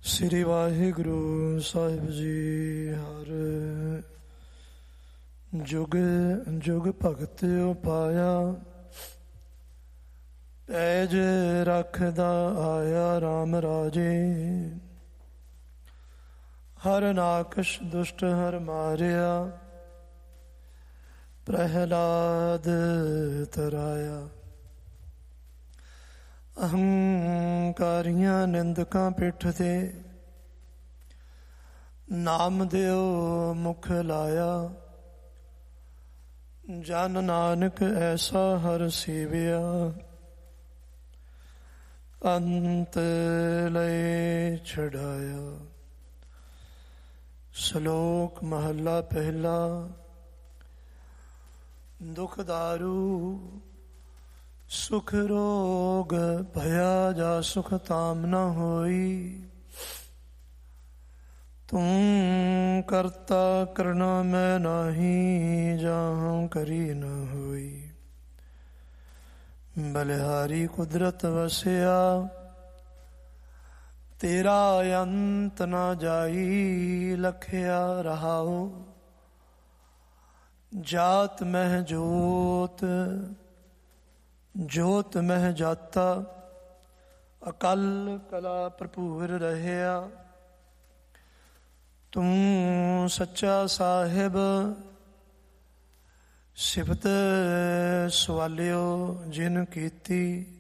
ਸ੍ਰੀ ਵਾਹਿਗੁਰੂ ਸਾਹਿਬ ਜੀ। ਹਰ ਜੁਗ ਜੁਗ ਭਗਤ ਉਪਾਇਆ, ਪੈਜ ਰੱਖਦਾ ਆਇਆ RAM ਰਾਜੇ। ਹਰ ਨਾਕਸ਼ ਦੁਸ਼ਟ ਹਰ ਮਾਰਿਆ, ਪ੍ਰਹਿਲਾਦ ਤਰਾਇਆ। ਅਹੰਕਾਰੀਆਂ ਨਿੰਦਕਾਂ ਪਿੱਠ ਤੇ, ਨਾਮ ਦਿਓ ਮੁਖ ਲਾਇਆ। ਜਨ ਨਾਨਕ ਐਸਾ ਹਰ ਸੇਵਿਆ, ਅੰਤ ਲਏ ਛਡਾਇਆ। ਸ਼ਲੋਕ ਮਹੱਲਾ ਪਹਿਲਾ। ਦੁਖ ਦਾਰੂ ਸੁਖ ਰੋਗ ਭਇਆ, ਜਾ ਸੁਖ ਤਾਮ ਨ ਹੋਈ। ਤੂੰ ਕਰਤਾ ਕਰਨਾ ਮੈਂ ਨਾਹੀ, ਜਾਹੂੰ ਕਰੀ ਨ ਹੋਈ। ਬਲਿਹਾਰੀ ਕੁਦਰਤ ਵਸਿਆ, ਤੇਰਾ ਅੰਤ ਨਾ ਜਾਈ। ਲਖਿਆ ਰਹਾਉ ਜਾਤ ਮਹਿ ਜੋਤ, ਜੋਤ ਮਹਿ ਜਾਤਾ। ਅਕਲ ਕਲਾ ਭਰਪੂਰ ਰਹਿਆ, ਤੂੰ ਸੱਚਾ ਸਾਹਿਬ। ਸਿਫਤ ਸਵਾਲਿਓ ਜਿਨ ਕੀਤੀ,